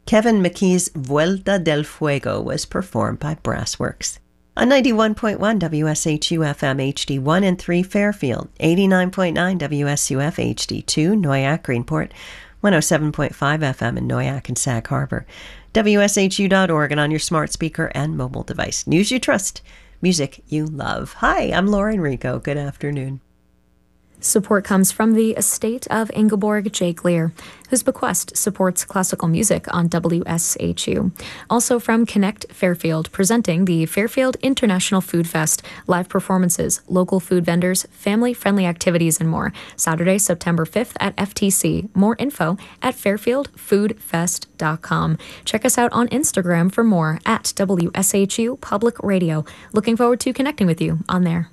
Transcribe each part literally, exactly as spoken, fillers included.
Kevin McKee's Vuelta del Fuego was performed by Brassworks. On ninety-one point one W S H U F M H D one and three Fairfield, eighty-nine point nine W S U F H D two Noyac Greenport, one oh seven point five F M in Noyac and Sag Harbor, W S H U dot org and on your smart speaker and mobile device. News you trust, music you love. Hi, I'm Lauren Rico. Good afternoon. Support comes from the estate of Ingeborg J. Gleer, whose bequest supports classical music on W S H U. Also from Connect Fairfield, presenting the Fairfield International Food Fest, live performances, local food vendors, family-friendly activities, and more. Saturday, September fifth at F T C. More info at fairfield food fest dot com. Check us out on Instagram for more at W S H U Public Radio. Looking forward to connecting with you on there.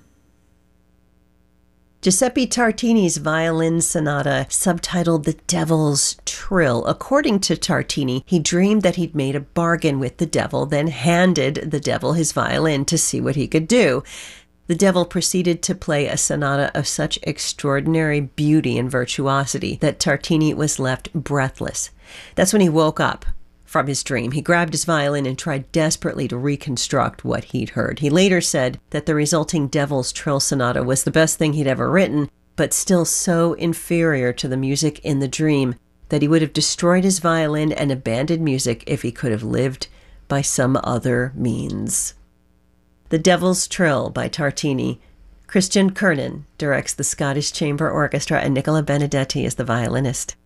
Giuseppe Tartini's violin sonata, subtitled The Devil's Trill. According to Tartini, he dreamed that he'd made a bargain with the devil, then handed the devil his violin to see what he could do. The devil proceeded to play a sonata of such extraordinary beauty and virtuosity that Tartini was left breathless. That's when he woke up from his dream. He grabbed his violin and tried desperately to reconstruct what he'd heard. He later said that the resulting Devil's Trill Sonata was the best thing he'd ever written, but still so inferior to the music in the dream that he would have destroyed his violin and abandoned music if he could have lived by some other means. The Devil's Trill by Tartini. Christian Kernan directs the Scottish Chamber Orchestra and Nicola Benedetti is the violinist.